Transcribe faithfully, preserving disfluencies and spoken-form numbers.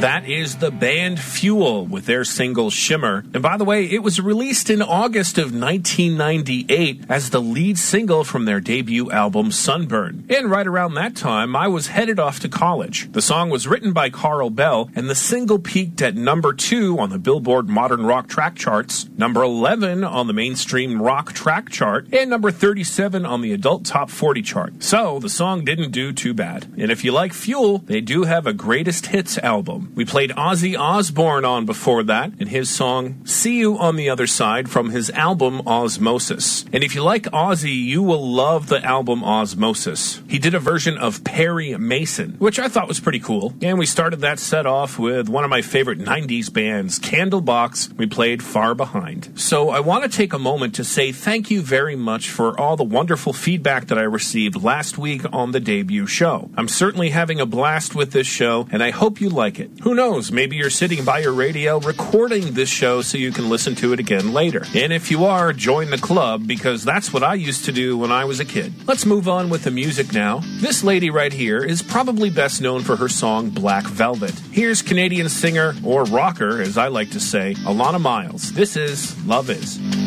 That is the band Fuel with their single Shimmer. And by the way, it was released in August of nineteen ninety-eight as the lead single from their debut album Sunburn. And right around that time, I was headed off to college. The song was written by Carl Bell, and the single peaked at number two on the Billboard Modern Rock Track Charts, number eleven on the Mainstream Rock Track Chart, and number thirty-seven on the Adult Top forty chart. So, the song didn't do too bad. And if you like Fuel, they do have a greatest hits album. We played Ozzy Osbourne on before that, and his song See You on the Other Side from his album Osmosis. And if you like Ozzy, you will love the album Osmosis. He did a version of Perry Mason, which I thought was pretty cool. And we started that set off with one of my favorite nineties bands, Candlebox. We played Far Behind. So I want to take a moment to say thank you very much for all the wonderful feedback that I received last week on the debut show. I'm certainly having a blast with this show, and I hope you like it. Who knows, maybe you're sitting by your radio recording this show so you can listen to it again later. And if you are, join the club, because that's what I used to do when I was a kid. Let's move on with the music now. This lady right here is probably best known for her song Black Velvet. Here's Canadian singer, or rocker as I like to say, Alana Miles. This is Love Is.